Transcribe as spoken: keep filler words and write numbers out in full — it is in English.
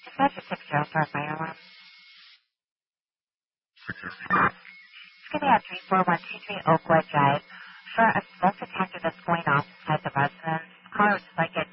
Dispatch at six zero for a fire alarm. It's going to be at three four one two three Oakwood Drive for a smoke detector that's going off inside the residence. The caller would just like it